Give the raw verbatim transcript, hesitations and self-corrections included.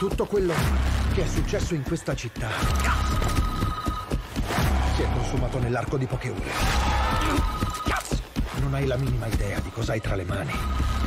Tutto quello che è successo in questa città si è consumato nell'arco di poche ore. Non hai la minima idea di cosa hai tra le mani.